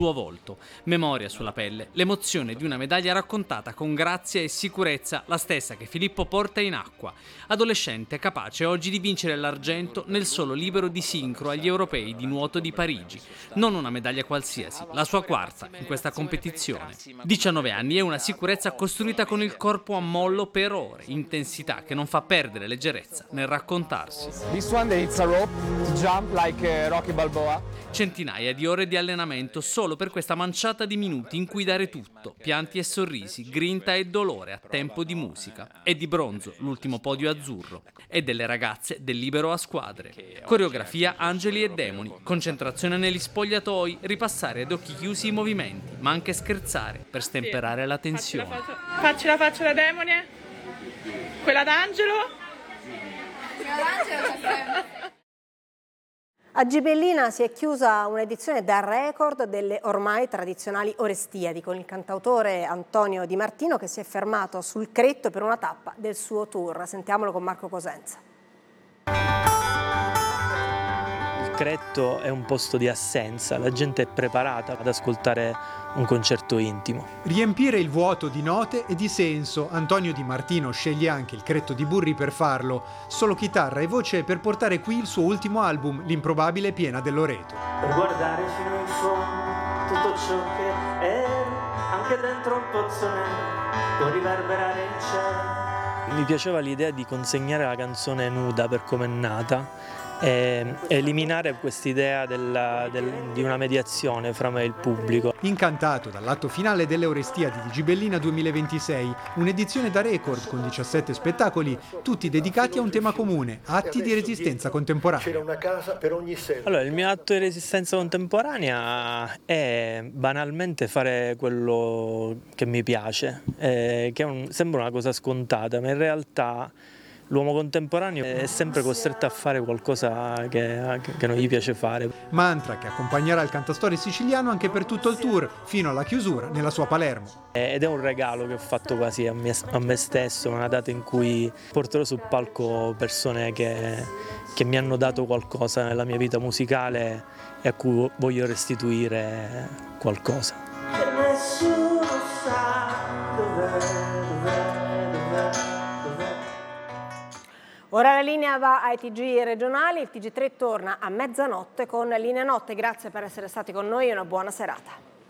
suo volto, memoria sulla pelle, l'emozione di una medaglia raccontata con grazia e sicurezza, la stessa che Filippo porta in acqua. Adolescente capace oggi di vincere l'argento nel solo libero di sincro agli europei di nuoto di Parigi. Non una medaglia qualsiasi, la sua quarta in questa competizione. 19 anni e una sicurezza costruita con il corpo a mollo per ore, intensità che non fa perdere leggerezza nel raccontarsi. This one it's a rope to jump like Rocky Balboa. Centinaia di ore di allenamento solo per questa manciata di minuti in cui dare tutto, pianti e sorrisi, grinta e dolore a tempo di musica. E di bronzo, l'ultimo podio azzurro. E delle ragazze del libero a squadre. Coreografia angeli e demoni, concentrazione negli spogliatoi, ripassare ad occhi chiusi i movimenti, ma anche scherzare per stemperare la tensione. Facci la faccia da demone, quella d'angelo. A Gibellina si è chiusa un'edizione da record delle ormai tradizionali Orestiadi, con il cantautore Antonio Di Martino che si è fermato sul Cretto per una tappa del suo tour. Sentiamolo con Marco Cosenza. Il Cretto è un posto di assenza, la gente è preparata ad ascoltare un concerto intimo. Riempire il vuoto di note e di senso. Antonio Di Martino sceglie anche il Cretto di Burri per farlo. Solo chitarra e voce per portare qui il suo ultimo album, L'improbabile Piena del Loreto. Per guardare fino in fondo tutto ciò che è, anche dentro un pozzo nero, può riverberare il cielo. Mi piaceva l'idea di consegnare la canzone nuda per come è nata e eliminare quest'idea di una mediazione fra me e il pubblico. Incantato dall'atto finale delle Orestiadi di Gibellina 2026, un'edizione da record con 17 spettacoli, tutti dedicati a un tema comune, atti di resistenza contemporanea. C'era una casa per ogni selva. Allora, il mio atto di resistenza contemporanea è banalmente fare quello che mi piace, sembra una cosa scontata, ma in realtà l'uomo contemporaneo è sempre costretto a fare qualcosa che non gli piace fare. Mantra che accompagnerà il cantastorie siciliano anche per tutto il tour, fino alla chiusura nella sua Palermo. Ed è un regalo che ho fatto quasi a me stesso, una data in cui porterò sul palco persone che mi hanno dato qualcosa nella mia vita musicale e a cui voglio restituire qualcosa. Nessuno sa dov'è. Ora la linea va ai TG regionali, il TG3 torna a mezzanotte con Linea Notte. Grazie per essere stati con noi e una buona serata.